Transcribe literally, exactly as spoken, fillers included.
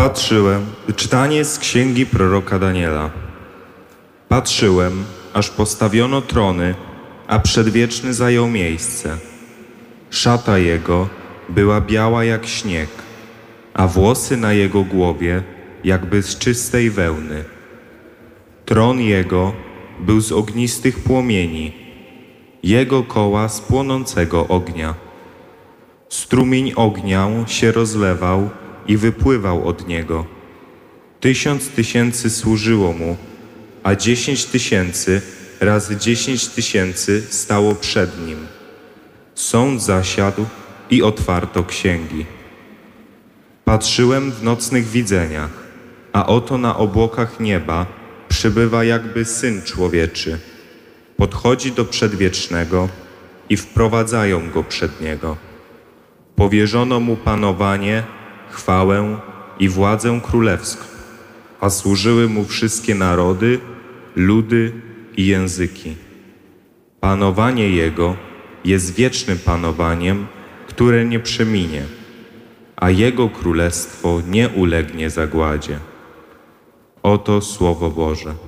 Patrzyłem, czytanie z księgi proroka Daniela. Patrzyłem, aż postawiono trony, a Przedwieczny zajął miejsce. Szata jego była biała jak śnieg, a włosy na jego głowie jakby z czystej wełny. Tron jego był z ognistych płomieni, jego koła z płonącego ognia. Strumień ognia się rozlewał i wypływał od niego. Tysiąc tysięcy służyło mu, a dziesięć tysięcy razy dziesięć tysięcy stało przed nim. Sąd zasiadł i otwarto księgi. Patrzyłem w nocnych widzeniach, a oto na obłokach nieba przybywa jakby Syn Człowieczy. Podchodzi do Przedwiecznego i wprowadzają go przed Niego. Powierzono mu panowanie, chwałę i władzę królewską, a służyły mu wszystkie narody, ludy i języki. Panowanie Jego jest wiecznym panowaniem, które nie przeminie, a Jego królestwo nie ulegnie zagładzie. Oto Słowo Boże.